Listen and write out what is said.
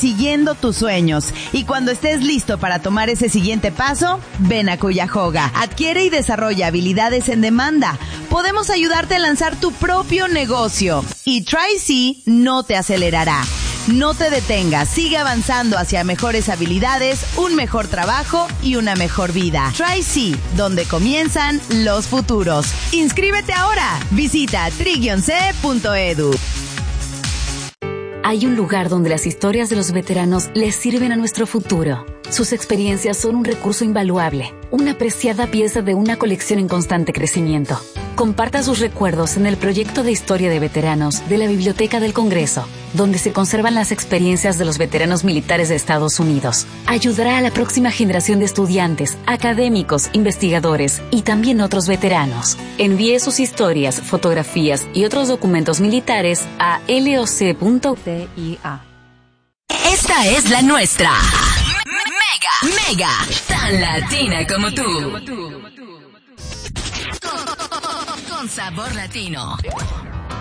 persiguiendo tus sueños. Y cuando estés listo para tomar ese siguiente paso, ven a Cuyahoga. Adquiere y desarrolla habilidades en demanda. Podemos ayudarte a lanzar tu propio negocio. Y TriC no te acelerará. No te detengas, sigue avanzando hacia mejores habilidades, un mejor trabajo y una mejor vida. TriC, donde comienzan los futuros. ¡Inscríbete ahora! Visita tri-c.edu. Hay un lugar donde las historias de los veteranos les sirven a nuestro futuro. Sus experiencias son un recurso invaluable, una apreciada pieza de una colección en constante crecimiento. Comparta sus recuerdos en el proyecto de historia de veteranos de la Biblioteca del Congreso, donde se conservan las experiencias de los veteranos militares de Estados Unidos. Ayudará a la próxima generación de estudiantes, académicos, investigadores y también otros veteranos. Envíe sus historias, fotografías y otros documentos militares a loc.tia. Esta es la nuestra. Mega, tan latina como tú. Con sabor latino.